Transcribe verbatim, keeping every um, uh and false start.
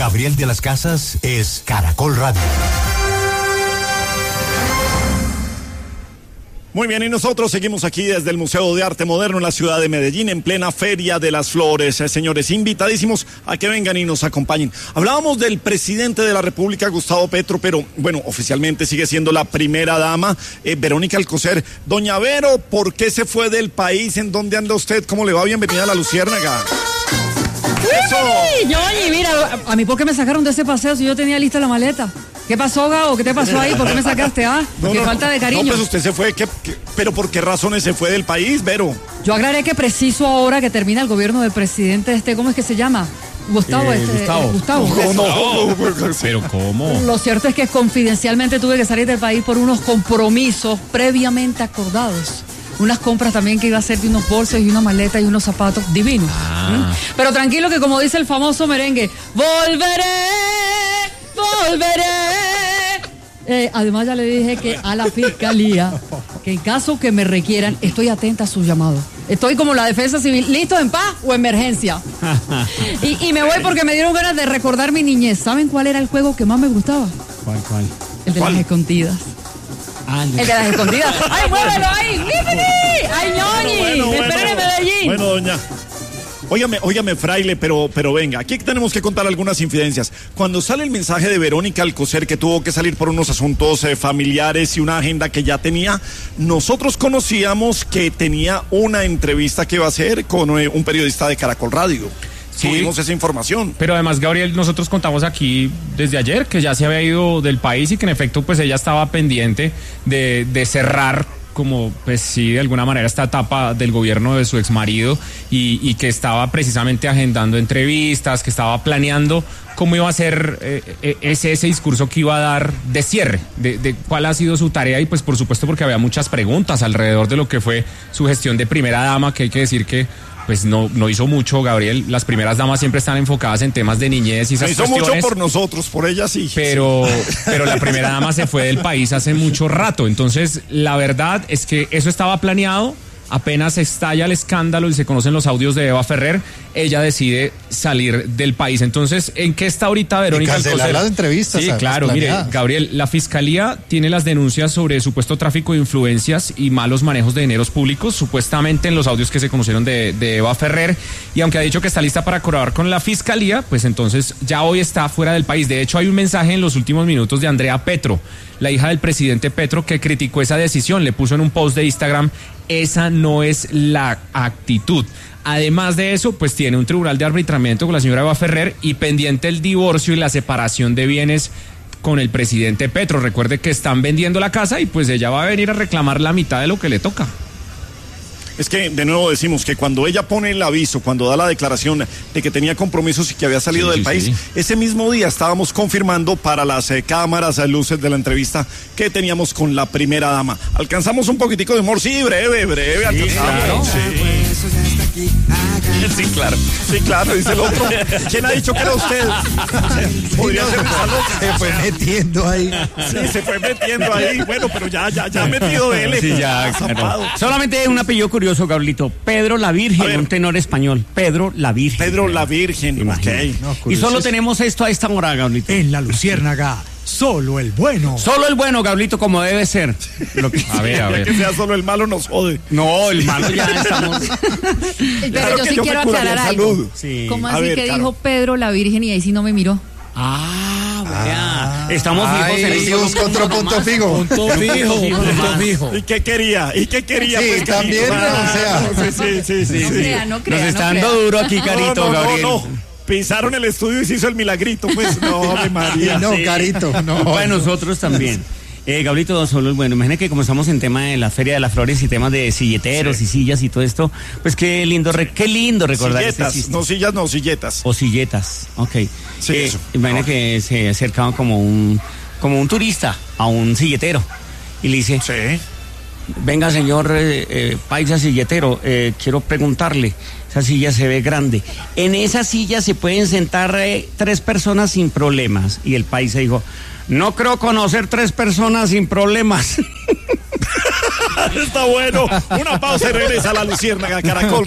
Gabriel de las Casas es Caracol Radio. Muy bien, y nosotros seguimos aquí desde el Museo de Arte Moderno en la ciudad de Medellín, en plena Feria de las Flores. Eh, señores, invitadísimos a que vengan y nos acompañen. Hablábamos del presidente de la República, Gustavo Petro, pero bueno, oficialmente sigue siendo la primera dama, eh, Verónica Alcocer. Doña Vero, ¿por qué se fue del país? ¿En dónde anda usted? ¿Cómo le va? Bienvenida a La Luciérnaga. ¡Eso! Yo, oye, mira, a mí, ¿por qué me sacaron de ese paseo si yo tenía lista la maleta? ¿Qué pasó, Gao? ¿Qué te pasó ahí? ¿Por qué me sacaste? Ah, no, qué no, falta de cariño. No, pues usted se fue, ¿qué, qué, pero ¿por qué razones se fue del país, Vero? Yo aclaré que preciso ahora que termina el gobierno del presidente este, ¿cómo es que se llama? Gustavo, eh, este, Gustavo. Eh, Gustavo. No, no, pero ¿cómo? Lo cierto es que confidencialmente tuve que salir del país por unos compromisos previamente acordados. Unas compras también que iba a hacer de unos bolsos y una maleta y unos zapatos divinos. Ah. ¿Mm? Pero tranquilo que como dice el famoso merengue, volveré, volveré. Eh, además ya le dije que a la fiscalía, que en caso que me requieran, estoy atenta a sus llamados. Estoy como la defensa civil, listo en paz o emergencia. y, y me voy porque me dieron ganas de recordar mi niñez. ¿Saben cuál era el juego que más me gustaba? ¿Cuál, cuál? El de ¿Cuál? las escondidas. Ah, El de las escondidas. ¡Ay, muévelo ahí! ¡Lípini! ¡Ay, ñoñi! Bueno, ¡Me bueno, esperen en Medellín! Bueno, doña. Óigame, óigame, fraile, pero, pero venga, aquí tenemos que contar algunas infidencias. Cuando sale el mensaje de Verónica Alcocer, que tuvo que salir por unos asuntos eh, familiares y una agenda que ya tenía, nosotros conocíamos que tenía una entrevista que iba a hacer con eh, un periodista de Caracol Radio. Sí. Tuvimos esa información. Pero además, Gabriel, nosotros contamos aquí desde ayer que ya se había ido del país y que en efecto pues ella estaba pendiente de, de cerrar como pues sí de alguna manera esta etapa del gobierno de su exmarido y, y que estaba precisamente agendando entrevistas, que estaba planeando cómo iba a ser eh, ese, ese discurso que iba a dar de cierre, de, de cuál ha sido su tarea y pues por supuesto porque había muchas preguntas alrededor de lo que fue su gestión de primera dama, que hay que decir que pues no, no hizo mucho, Gabriel. Las primeras damas siempre están enfocadas en temas de niñez y esas hizo cuestiones. Mucho por nosotros, por ella sí. Pero, pero la primera dama se fue del país hace mucho rato. Entonces, la verdad es que eso estaba planeado. Apenas estalla el escándalo y se conocen los audios de Eva Ferrer, ella decide salir del país. Entonces, ¿en qué está ahorita Verónica Alcocer? Cancelar las entrevistas. Sí, claro, mire, Gabriel, la Fiscalía tiene las denuncias sobre supuesto tráfico de influencias y malos manejos de dineros públicos, supuestamente en los audios que se conocieron de, de Eva Ferrer, y aunque ha dicho que está lista para colaborar con la Fiscalía, pues entonces ya hoy está fuera del país. De hecho, hay un mensaje en los últimos minutos de Andrea Petro, la hija del presidente Petro, que criticó esa decisión, le puso en un post de Instagram: esa no es la actitud. Además de eso, pues tiene un tribunal de arbitramiento con la señora Eva Ferrer y pendiente el divorcio y la separación de bienes con el presidente Petro. Recuerde que están vendiendo la casa y pues ella va a venir a reclamar la mitad de lo que le toca. Es que, de nuevo decimos que cuando ella pone el aviso, cuando da la declaración de que tenía compromisos y que había salido sí, del sí, país, sí. ese mismo día estábamos confirmando para las eh, cámaras, eh, luces de la entrevista que teníamos con la primera dama. ¿Alcanzamos un poquitico de humor? Sí, breve, breve. Sí, claro. Sí. sí, claro. Sí, claro, dice el otro. ¿Quién ha dicho que era usted? Podría ser un saludo. Se fue metiendo ahí. Sí, se fue metiendo ahí. Bueno, pero ya, ya, ya ha metido él. Sí, ya, claro. Solamente un apellido curioso, Gabrielito. Pedro la Virgen, un tenor español. Pedro la Virgen. Pedro la Virgen, ok. No, y solo tenemos esto a esta hora, Gabrielito. En La Luciérnaga, solo el bueno. Solo el bueno, Gabrielito, como debe ser. Lo que, a ver, a ver. Que sea solo el malo nos jode. No, el malo ya estamos. Pero claro yo sí yo quiero aclarar algo. Sí. ¿Cómo así ver, que claro. dijo Pedro la Virgen y ahí sí no me miró? Ah, vea. Estamos fijos Ay, en eso. Busca otro punto fijo. Punto fijo, punto fijo. ¿Y qué quería? ¿Y qué quería? Sí, pues, también, ah, o sea. Sí, sí, sí. No sí. crea, no crea. Nos está no dando crea. duro aquí, Carito, no, no, Gabriel. No, no. Pisaron el estudio y se hizo el milagrito, pues. No, mi María. No, sí. Carito, no. Bueno, nosotros también. Eh, Gabrielito, solo bueno, imagínate que como estamos en tema de la Feria de las Flores y temas de silleteros sí. y sillas y todo esto, pues qué lindo, re, qué lindo recordar silletas, este no sillas, no, silletas. O silletas, ok. Sí, eh, eso. Imagina no. que se acercaba como un, como un turista a un silletero y le dice, sí. venga señor eh, eh, paisa silletero, eh, quiero preguntarle, esa silla se ve grande, en esa silla se pueden sentar eh, tres personas sin problemas. Y el paisa dijo, no creo conocer tres personas sin problemas. Está bueno. Una pausa y regresa a La Luciérnaga, Caracol.